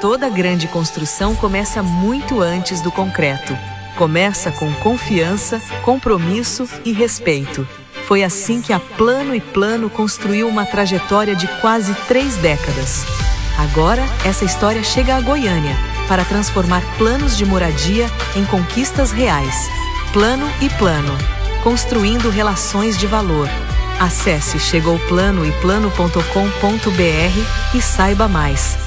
Toda grande construção começa muito antes do concreto. Começa com confiança, compromisso e respeito. Foi assim que a Plano & Plano construiu uma trajetória de quase 3 décadas. Agora, essa história chega a Goiânia para transformar planos de moradia em conquistas reais. Plano & Plano, construindo relações de valor. Acesse chegouplanoeplano.com.br e saiba mais.